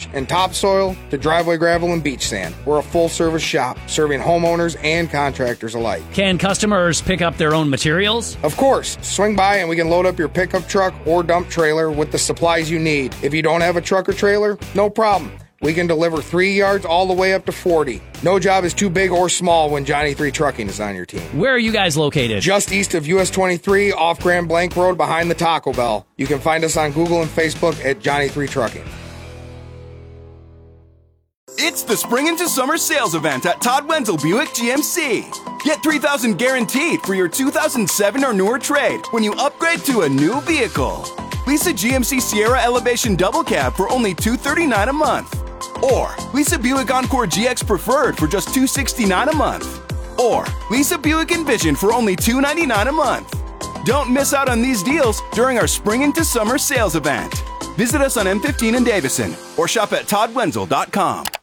mulch and topsoil to driveway gravel and beach sand. We're a full-service shop serving homeowners and contractors alike. Can customers pick up their own materials? Of course. Swing by and we can load up your pickup truck or dump trailer with the supplies you need. If you don't have a truck or trailer, no problem. We can deliver 3 yards all the way up to 40. No job is too big or small when Johnny 3 Trucking is on your team. Where are you guys located? Just east of US 23 off Grand Blanc Road behind the Taco Bell. You can find us on Google and Facebook at Johnny 3 Trucking. It's the Spring into Summer sales event at Todd Wenzel Buick GMC. Get $3,000 guaranteed for your 2007 or newer trade when you upgrade to a new vehicle. Lease a GMC Sierra Elevation Double Cab for only $239 a month. Or lease a Buick Encore GX Preferred for just $269 a month. Or lease a Buick Envision for only $299 a month. Don't miss out on these deals during our Spring into Summer sales event. Visit us on M15 in Davison or shop at toddwenzel.com.